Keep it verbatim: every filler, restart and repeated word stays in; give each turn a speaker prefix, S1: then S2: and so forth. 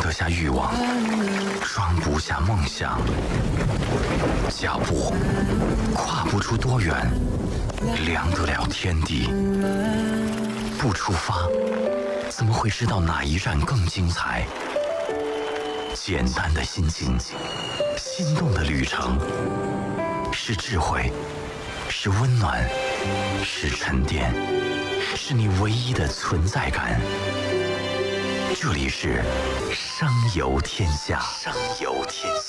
S1: 得下欲望，装不下梦想，脚步跨不出多远，量得了天地。不出发，怎么会知道哪一站更精彩？简单的心境，心动的旅程，是智慧，是温暖，是沉淀，是你唯一的存在感。这里是声游天下，声游天下。